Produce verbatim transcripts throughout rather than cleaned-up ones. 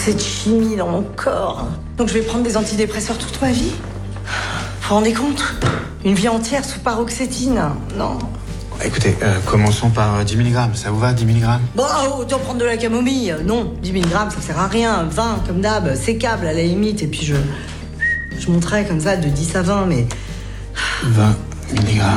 cette chimie dans mon corps. Donc je vais prendre des antidépresseurs toute ma vie. Vous vous rendez compte ? Une vie entière sous paroxétine. Non. Écoutez, euh, commençons par euh, dix milligrammes. Ça vous va, dix milligrammes ? Bon, autant prendre de la camomille. Non, dix milligrammes, ça sert à rien. vingt, comme d'hab, sécable à la limite. Et puis je... Je monterai comme ça de dix à vingt, mais... vingt milligrammes.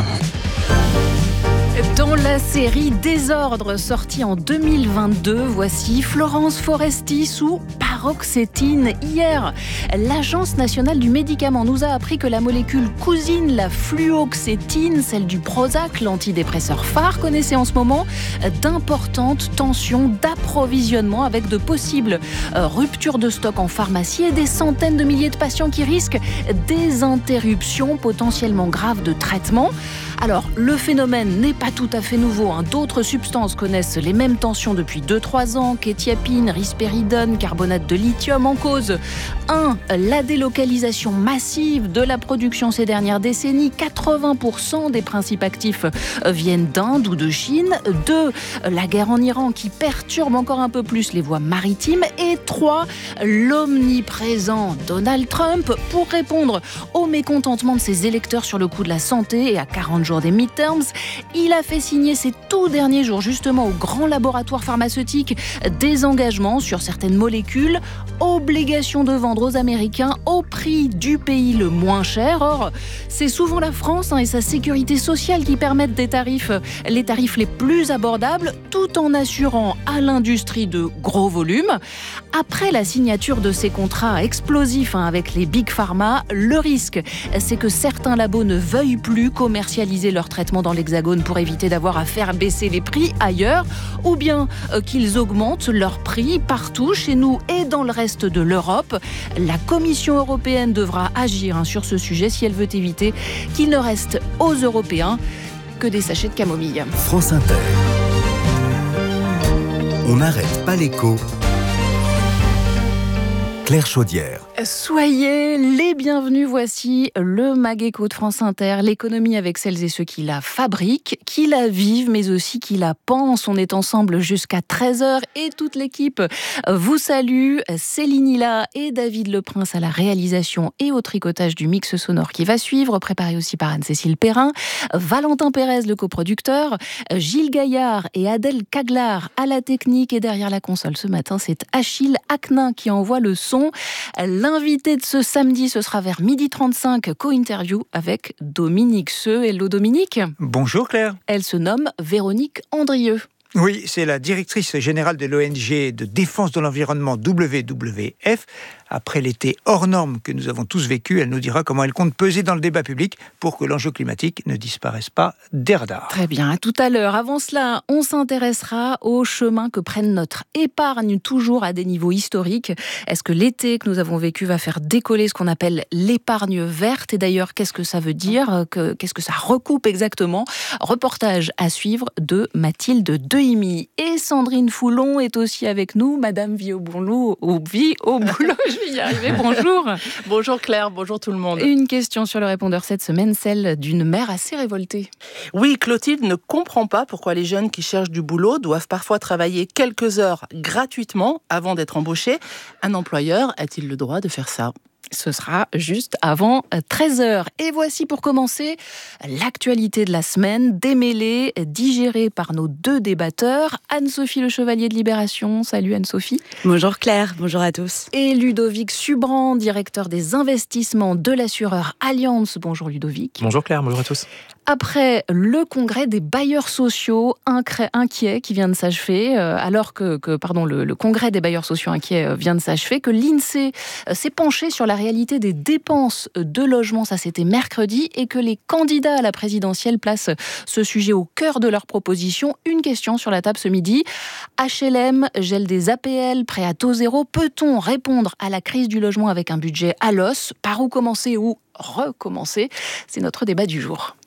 Dans la série Désordre, sortie en deux mille vingt-deux, voici Florence Foresti sous paroxétine. Hier, l'Agence nationale du médicament nous a appris que la molécule cousine, la fluoxétine, celle du Prozac, l'antidépresseur phare, connaissait en ce moment d'importantes tensions d'approvisionnement avec de possibles ruptures de stock en pharmacie et des centaines de milliers de patients qui risquent des interruptions potentiellement graves de traitement. Alors, le phénomène n'est pas tout à fait nouveau. Hein. D'autres substances connaissent les mêmes tensions depuis deux à trois ans. Kétiapine, risperidone, carbonate de lithium en cause. un. La délocalisation massive de la production ces dernières décennies. quatre-vingts pour cent des principes actifs viennent d'Inde ou de Chine. deux. La guerre en Iran qui perturbe encore un peu plus les voies maritimes. Et trois. L'omniprésent Donald Trump pour répondre au mécontentement de ses électeurs sur le coût de la santé et à quarante jours des midterms. Il a fait signer ces tout derniers jours justement aux grands laboratoires pharmaceutiques des engagements sur certaines molécules, obligation de vendre aux Américains au prix du pays le moins cher. Or, c'est souvent la France hein, et sa sécurité sociale qui permettent des tarifs, les tarifs les plus abordables, tout en assurant à l'industrie de gros volumes. Après la signature de ces contrats explosifs hein, avec les Big Pharma, le risque, c'est que certains labos ne veuillent plus commercialiser leur traitement dans l'Hexagone pour éviter d'avoir à faire baisser les prix ailleurs, ou bien euh, qu'ils augmentent leurs prix partout, chez nous et dans le reste de l'Europe. La Commission européenne devra agir hein, sur ce sujet si elle veut éviter qu'il ne reste aux Européens que des sachets de camomille. France Inter. On n'arrête pas l'écho. Claire Chaudière. Soyez les bienvenus, voici le Mag-Écho de France Inter, l'économie avec celles et ceux qui la fabriquent, qui la vivent, mais aussi qui la pensent. On est ensemble jusqu'à treize heures et toute l'équipe vous salue. Céline Hilla et David Leprince à la réalisation et au tricotage du mix sonore qui va suivre, préparé aussi par Anne-Cécile Perrin, Valentin Pérez, le coproducteur, Gilles Gaillard et Adèle Caglar à la technique et derrière la console ce matin, c'est Achille Aknin qui envoie le son. L'invité de ce samedi, ce sera vers midi trente-cinq, co-interview avec Dominique Seux. Hello Dominique. Bonjour Claire. Elle se nomme Véronique Andrieux. Oui, c'est la directrice générale de l'O N G de défense de l'environnement W W F. Après l'été hors norme que nous avons tous vécu, elle nous dira comment elle compte peser dans le débat public pour que l'enjeu climatique ne disparaisse pas des radars. Très bien, à tout à l'heure. Avant cela, on s'intéressera au chemin que prenne notre épargne, toujours à des niveaux historiques. Est-ce que l'été que nous avons vécu va faire décoller ce qu'on appelle l'épargne verte ? Et d'ailleurs, qu'est-ce que ça veut dire ? que, Qu'est-ce que ça recoupe exactement ? Reportage à suivre de Mathilde Dehimi. Et Sandrine Foulon est aussi avec nous. Madame Vie au boulot, au Vie au boulot. Je vais y arriver, bonjour. Bonjour Claire, bonjour tout le monde. Une question sur le répondeur cette semaine, celle d'une mère assez révoltée. Oui, Clotilde ne comprend pas pourquoi les jeunes qui cherchent du boulot doivent parfois travailler quelques heures gratuitement avant d'être embauchés. Un employeur a-t-il le droit de faire ça ? Ce sera juste avant treize heures. Et voici pour commencer l'actualité de la semaine, démêlée, digérée par nos deux débatteurs. Anne-Sophie Le Chevalier de Libération. Salut Anne-Sophie. Bonjour Claire, bonjour à tous. Et Ludovic Subran, directeur des investissements de l'assureur Allianz. Bonjour Ludovic. Bonjour Claire, bonjour à tous. Après le congrès des bailleurs sociaux inquiets qui vient de s'achever, euh, alors que, que pardon, le, le congrès des bailleurs sociaux inquiets vient de s'achever, que l'INSEE s'est penché sur la réalité des dépenses de logement, ça c'était mercredi, et que les candidats à la présidentielle placent ce sujet au cœur de leurs propositions. Une question sur la table ce midi. H L M, gel des A P L, prêt à taux zéro. Peut-on répondre à la crise du logement avec un budget à l'os ? Par où commencer ou recommencer ? C'est notre débat du jour.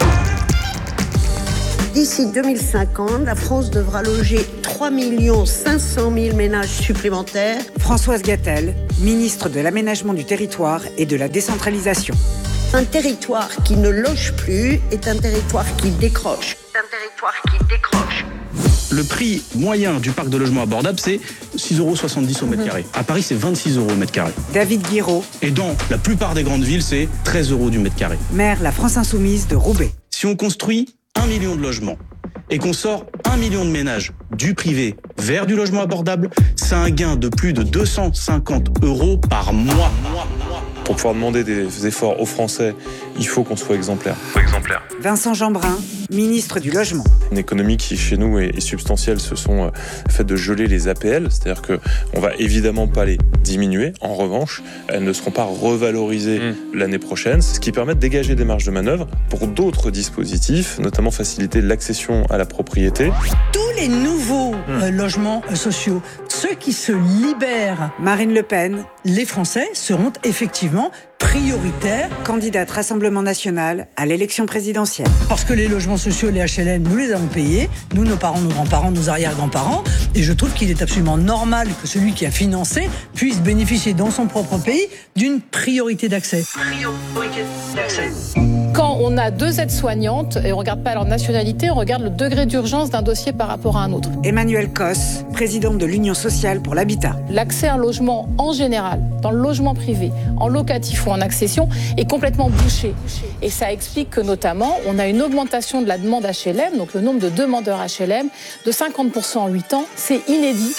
D'ici deux mille cinquante, la France devra loger trois millions cinq cent mille ménages supplémentaires. Françoise Gatel, ministre de l'Aménagement du Territoire et de la Décentralisation. Un territoire qui ne loge plus est un territoire qui décroche. Un territoire qui décroche. le prix moyen du parc de logements abordables, c'est six euros soixante-dix au mètre carré. À Paris, c'est vingt-six euros au mètre carré. David Guiraud. Et dans la plupart des grandes villes, c'est treize euros du mètre carré. Maire La France Insoumise de Roubaix. Si on construit un million de logements et qu'on sort un million de ménages du privé vers du logement abordable, c'est un gain de plus de deux cent cinquante euros par mois. Pour pouvoir demander des efforts aux Français, il faut qu'on soit exemplaire. exemplaire. Vincent Jeanbrun, ministre du Logement. Une économie qui, chez nous, est, est substantielle. Ce sont euh, le fait de geler les A P L, c'est-à-dire qu'on ne va évidemment pas les diminuer. En revanche, elles ne seront pas revalorisées mmh. l'année prochaine, ce qui permet de dégager des marges de manœuvre pour d'autres dispositifs, notamment faciliter l'accession à la propriété. Tous les nouveaux mmh. euh, logements euh, sociaux, ceux qui se libèrent, Marine Le Pen, les Français seront effectivement prioritaire. Candidate Rassemblement National à l'élection présidentielle. Parce que les logements sociaux, les H L M, nous les avons payés, nous, nos parents, nos grands-parents, nos arrière-grands-parents, et je trouve qu'il est absolument normal que celui qui a financé puisse bénéficier dans son propre pays d'une priorité d'accès. Priorité d'accès. Quand on a deux aides-soignantes et on ne regarde pas leur nationalité, on regarde le degré d'urgence d'un dossier par rapport à un autre. Emmanuelle Cos, présidente de l'Union sociale pour l'habitat. L'accès à un logement en général, dans le logement privé, en locatif ou en accession, est complètement bouché. Et ça explique que notamment, on a une augmentation de la demande H L M, donc le nombre de demandeurs H L M, de cinquante pour cent en huit ans. C'est inédit.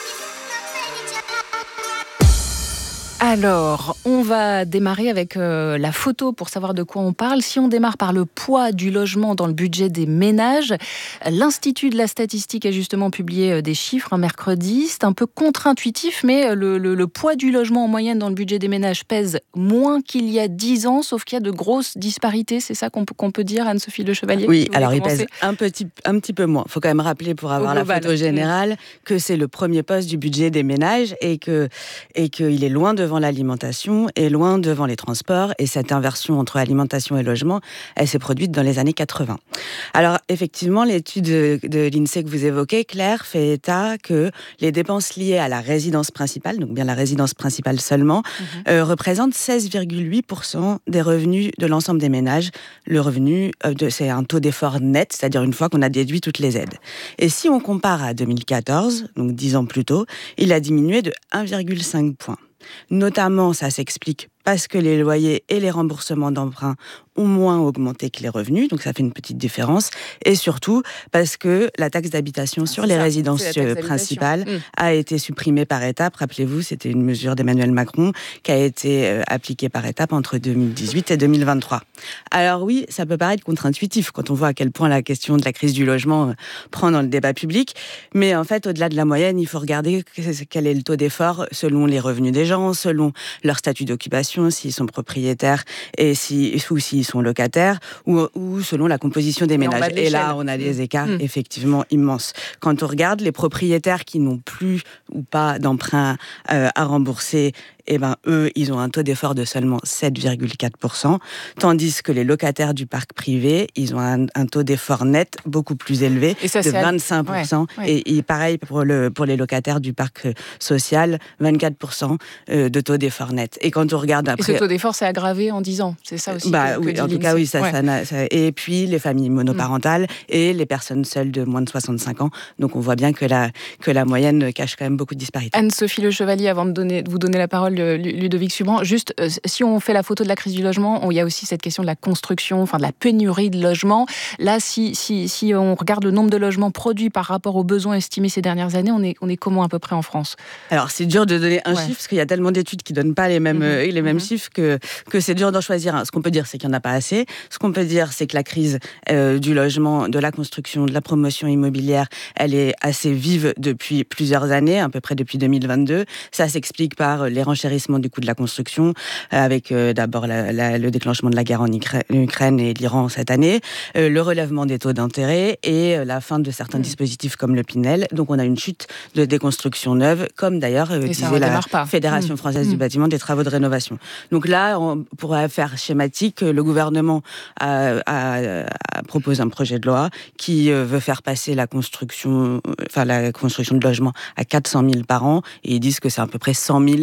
Alors, on va démarrer avec euh, la photo pour savoir de quoi on parle. Si on démarre par le poids du logement dans le budget des ménages, l'Institut de la statistique a justement publié euh, des chiffres un mercredi. C'est un peu contre-intuitif, mais le, le, le poids du logement en moyenne dans le budget des ménages pèse moins qu'il y a dix ans, sauf qu'il y a de grosses disparités. C'est ça qu'on peut, qu'on peut dire, Anne-Sophie Le Chevalier? Oui, alors il pèse un petit, un petit peu moins. Il faut quand même rappeler, pour avoir la photo générale, que c'est le premier poste du budget des ménages et que, et qu'il est loin devant l'alimentation et loin devant les transports. Et cette inversion entre alimentation et logement, elle s'est produite dans les années quatre-vingts. Alors, effectivement, l'étude de, de l'INSEE que vous évoquez, Claire, fait état que les dépenses liées à la résidence principale, donc bien la résidence principale seulement, mmh. euh, représentent seize virgule huit pour cent des revenus de l'ensemble des ménages. Le revenu, euh, de, c'est un taux d'effort net, c'est-à-dire une fois qu'on a déduit toutes les aides. Et si on compare à deux mille quatorze, donc dix ans plus tôt, il a diminué de un virgule cinq point. Notamment, ça s'explique parce que les loyers et les remboursements d'emprunt ont moins augmenté que les revenus, donc ça fait une petite différence, et surtout parce que la taxe d'habitation ah, sur les ça, résidences principales mmh. a été supprimée par étapes. Rappelez-vous, c'était une mesure d'Emmanuel Macron qui a été euh, appliquée par étapes entre deux mille dix-huit et deux mille vingt-trois. Alors oui, ça peut paraître contre-intuitif quand on voit à quel point la question de la crise du logement euh, prend dans le débat public, mais en fait, au-delà de la moyenne, il faut regarder quel est le taux d'effort selon les revenus des gens, selon leur statut d'occupation, s'ils sont propriétaires et si, ou s'ils sont locataires, ou, ou selon la composition des ménages. Et là, on a des écarts mmh. effectivement immenses. Quand on regarde les propriétaires qui n'ont plus ou pas d'emprunt euh, à rembourser, eh ben, eux, ils ont un taux d'effort de seulement sept virgule quatre pour cent, tandis que les locataires du parc privé, ils ont un, un taux d'effort net beaucoup plus élevé, et ça, de vingt-cinq pour cent. Ouais, ouais. Et, et pareil pour, le, pour les locataires du parc social, vingt-quatre pour cent de taux d'effort net. Et quand on regarde après... Et ce taux d'effort s'est aggravé en dix ans, c'est ça aussi bah, que, oui, que en tout cas, oui. Ça, ouais. ça, ça, et puis, les familles monoparentales mmh. et les personnes seules de moins de soixante-cinq ans. Donc, on voit bien que la, que la moyenne cache quand même beaucoup de disparités. Anne-Sophie Le Chevalier, avant de, donner, de vous donner la parole, Ludovic Subran, juste, euh, si on fait la photo de la crise du logement, il y a aussi cette question de la construction, enfin de la pénurie de logements. Là, si, si, si on regarde le nombre de logements produits par rapport aux besoins estimés ces dernières années, on est, on est comment à peu près en France? Alors, c'est dur de donner un ouais. chiffre, parce qu'il y a tellement d'études qui ne donnent pas les mêmes, mmh. euh, les mêmes mmh. chiffres que, que c'est dur d'en choisir un. Ce qu'on peut dire, c'est qu'il n'y en a pas assez. Ce qu'on peut dire, c'est que la crise euh, du logement, de la construction, de la promotion immobilière, elle est assez vive depuis plusieurs années, à peu près depuis deux mille vingt-deux. Ça s'explique par les renchérissements du coût de la construction, euh, avec euh, d'abord la, la, le déclenchement de la guerre en Ukraine et l'Iran cette année, euh, le relèvement des taux d'intérêt et euh, la fin de certains mmh. dispositifs comme le Pinel. Donc on a une chute de déconstruction neuve, comme d'ailleurs euh, disait la pas. Fédération mmh. française mmh. du bâtiment des travaux de rénovation. Donc là, on pourrait faire schématique, le gouvernement a, a, a propose un projet de loi qui euh, veut faire passer la construction, enfin la construction de logements à quatre cent mille par an, et ils disent que c'est à peu près cent mille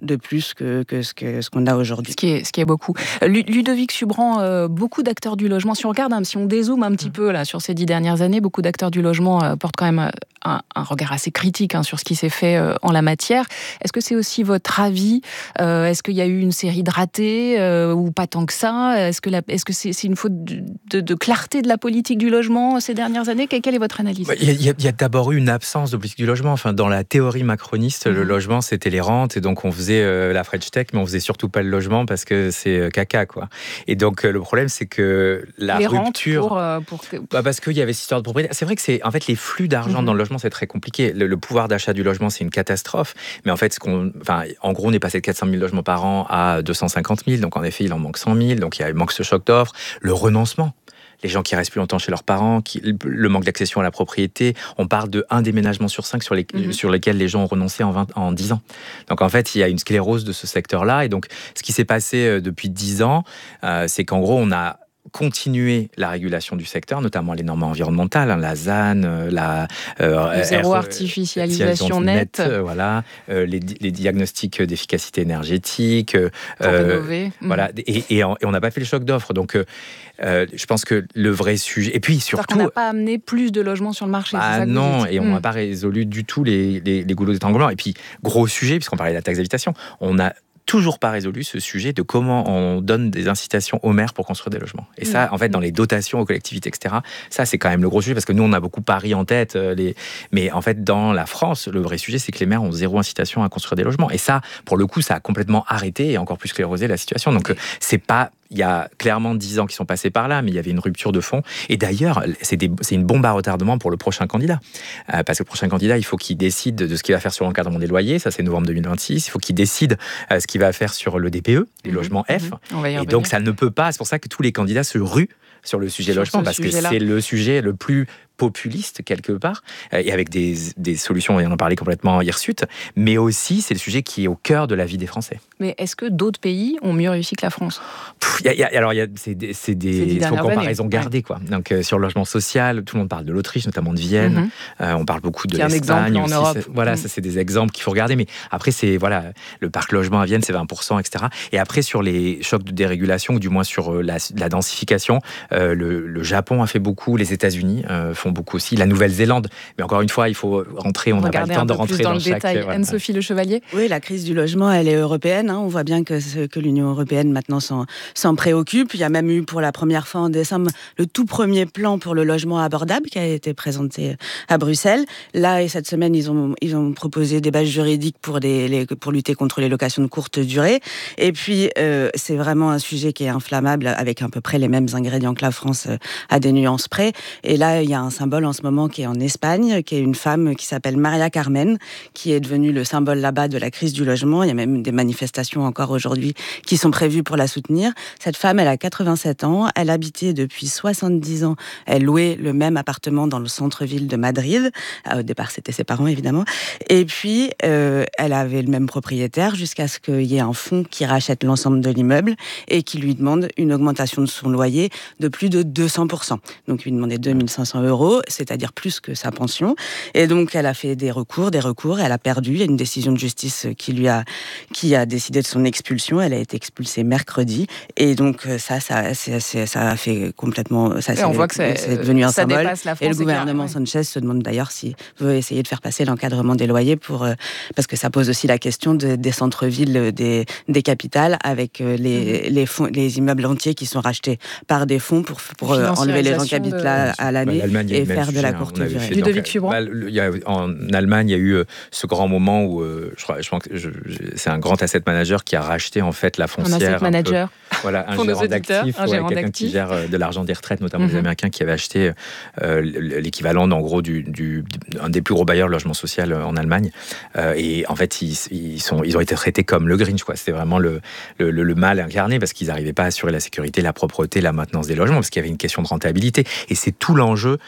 de plus que, que, ce, que ce qu'on a aujourd'hui. Ce qui est, ce qui est beaucoup. Ludovic Subran, euh, beaucoup d'acteurs du logement, si on regarde, hein, si on dézoome un petit mmh. peu là, sur ces dix dernières années, beaucoup d'acteurs du logement euh, portent quand même un, un regard assez critique hein, sur ce qui s'est fait euh, en la matière. Est-ce que c'est aussi votre avis ? euh, Est-ce qu'il y a eu une série de ratés euh, ou pas tant que ça ? Est-ce que, la, est-ce que c'est, c'est une faute de, de, de clarté de la politique du logement ces dernières années ? Quelle est votre analyse ? Il y, a, il y a d'abord eu une absence de politique du logement. Enfin, dans la théorie macroniste, mmh. le logement, c'était les rentes. Et donc, on faisait euh, la French Tech, mais on faisait surtout pas le logement parce que c'est euh, caca, quoi. Et donc, euh, le problème, c'est que la les rupture... Rentes pour, euh, pour... Bah parce qu'il y avait cette histoire de propriété. C'est vrai que c'est... En fait, les flux d'argent mmh. dans le logement, c'est très compliqué. Le, le pouvoir d'achat du logement, c'est une catastrophe. Mais en fait, ce qu'on... Enfin, en gros, on est passé de quatre cent mille logements par an à deux cent cinquante mille. Donc, en effet, il en manque cent mille. Donc, il, y a, il manque ce choc d'offres. Le renoncement. Les gens qui restent plus longtemps chez leurs parents, qui, le manque d'accession à la propriété. On parle de un déménagement sur cinq sur, les, mmh. sur lesquels les gens ont renoncé en, vingt, en dix ans. Donc en fait, il y a une sclérose de ce secteur-là. Et donc, ce qui s'est passé depuis dix ans, euh, c'est qu'en gros, on a continuer la régulation du secteur, notamment les normes environnementales, hein, la Z A N, la euh, zéro R, artificialisation nette, net, euh, voilà, euh, les, les diagnostics d'efficacité énergétique, euh, rénover. Voilà, mmh. et, et, et on n'a pas fait le choc d'offres. Donc, euh, euh, je pense que le vrai sujet, et puis surtout, on n'a pas amené plus de logements sur le marché. Bah c'est ça que non, et on n'a mmh. pas résolu du tout les, les, les goulots d'étranglement. Et puis, gros sujet, puisqu'on parlait de la taxe d'habitation, on a toujours pas résolu ce sujet de comment on donne des incitations aux maires pour construire des logements. Et ça, en fait, dans les dotations aux collectivités, et cetera, ça, c'est quand même le gros sujet, parce que nous, on a beaucoup Paris en tête, les... mais en fait, dans la France, le vrai sujet, c'est que les maires ont zéro incitation à construire des logements. Et ça, pour le coup, ça a complètement arrêté et encore plus sclérosé la situation. Donc, c'est pas... Il y a clairement dix ans qui sont passés par là, mais il y avait une rupture de fond. Et d'ailleurs, c'est, des, c'est une bombe à retardement pour le prochain candidat. Euh, parce que le prochain candidat, il faut qu'il décide de ce qu'il va faire sur l'encadrement des loyers. Ça, c'est novembre deux mille vingt-six. Il faut qu'il décide euh, ce qu'il va faire sur le D P E, les mmh, logements F. Mmh, et donc, ça ne peut pas. C'est pour ça que tous les candidats se ruent sur le sujet sur logement, parce que c'est le sujet le plus populiste quelque part, et avec des, des solutions, et on en parlait complètement hirsutes, mais aussi c'est le sujet qui est au cœur de la vie des Français. Mais est-ce que d'autres pays ont mieux réussi que la France ? Pff, y a, y a, Alors, y a, c'est des, c'est des c'est comparaisons gardées. Quoi. Donc, euh, sur le logement social, tout le monde parle de l'Autriche, notamment de Vienne. Mm-hmm. Euh, on parle beaucoup de l'Espagne aussi. Europe. Voilà, mm. ça, c'est des exemples qu'il faut regarder. Mais après, c'est, voilà, le parc logement à Vienne, c'est vingt pour cent, et cetera. Et après, sur les chocs de dérégulation, ou du moins sur euh, la, la densification, euh, le, le Japon a fait beaucoup, les États-Unis euh, font beaucoup aussi, la Nouvelle-Zélande. Mais encore une fois, il faut rentrer, on n'a pas le temps de rentrer dans, dans le chaque... détail. Voilà. Anne-Sophie Le Chevalier. Oui, la crise du logement, elle est européenne. Hein. On voit bien que, que l'Union européenne maintenant s'en, s'en préoccupe. Il y a même eu pour la première fois en décembre le tout premier plan pour le logement abordable qui a été présenté à Bruxelles. Là, et cette semaine, ils ont, ils ont proposé des bases juridiques pour, les, les, pour lutter contre les locations de courte durée. Et puis, euh, c'est vraiment un sujet qui est inflammable avec à peu près les mêmes ingrédients que la France euh, à des nuances près. Et là, il y a un symbole en ce moment qui est en Espagne, qui est une femme qui s'appelle Maria Carmen, qui est devenue le symbole là-bas de la crise du logement. Il y a même des manifestations encore aujourd'hui qui sont prévues pour la soutenir. Cette femme, elle a quatre-vingt-sept ans, elle habitait depuis soixante-dix ans, elle louait le même appartement dans le centre-ville de Madrid. Au départ, c'était ses parents, évidemment. Et puis, euh, elle avait le même propriétaire jusqu'à ce qu'il y ait un fonds qui rachète l'ensemble de l'immeuble et qui lui demande une augmentation de son loyer de plus de deux cents pour cent. Donc, il lui demandait deux mille cinq cents euros, c'est-à-dire plus que sa pension. Et donc, elle a fait des recours, des recours, et elle a perdu. Il y a une décision de justice qui lui a, qui a décidé de son expulsion. Elle a été expulsée mercredi. Et donc, ça, ça, c'est, c'est, ça a fait complètement... Ça, et on voit que c'est, c'est devenu un ça symbole. Dépasse la France, et le gouvernement clair, ouais. Sanchez se demande d'ailleurs s'il veut essayer de faire passer l'encadrement des loyers pour, euh, parce que ça pose aussi la question de, des centres-villes, des, des capitales, avec euh, les, mmh. les, fonds, les immeubles entiers qui sont rachetés par des fonds pour, pour euh, enlever les gens qui habitent là à l'année bah, et faire de la courte durée. Ludovic Subran. Bah, en Allemagne, il y a eu euh, ce grand moment où euh, je crois, je pense que je, je, c'est un grand asset manager qui a racheté en fait la foncière. Un asset manager. Un peu, voilà, un pour gérant d'actifs, un ouais, gérant quelqu'un d'actifs. Qui gère euh, de l'argent des retraites, notamment mm-hmm. des Américains qui avaient acheté euh, l'équivalent, en gros, du, du, un des plus gros bailleurs de logement social en Allemagne. Euh, et en fait, ils, ils, sont, ils ont été traités comme le Grinch, quoi. C'était vraiment le, le, le, le mal incarné parce qu'ils n'arrivaient pas à assurer la sécurité, la propreté, la maintenance des logements, parce qu'il y avait une question de rentabilité. Et c'est tout l'enjeu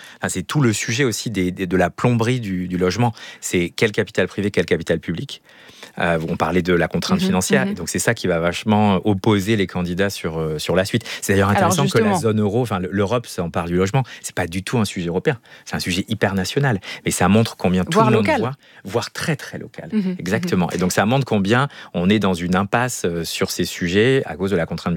Enfin, c'est tout le sujet aussi des, des, de la plomberie du, du logement. C'est quel capital privé, quel capital public. Euh, on parlait de la contrainte mmh, financière, mmh. et donc c'est ça qui va vachement opposer les candidats sur, euh, sur la suite. C'est d'ailleurs intéressant que la zone euro, enfin l'Europe, ça en parle du logement, c'est pas du tout un sujet européen, c'est un sujet hyper national, mais ça montre combien tout voire le monde local. voit, voire très très local, mmh, exactement. Mmh. Et donc ça montre combien on est dans une impasse sur ces sujets à cause de la contrainte